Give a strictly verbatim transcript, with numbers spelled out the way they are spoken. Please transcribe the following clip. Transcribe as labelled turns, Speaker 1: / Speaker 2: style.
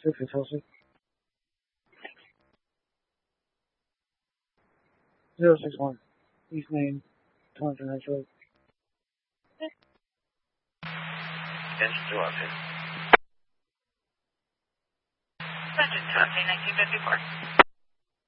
Speaker 1: two for Tulsi. Zero six one. East Main, Taunton Heights Road.
Speaker 2: Attention to office.
Speaker 3: Attention to nineteen fifty-four.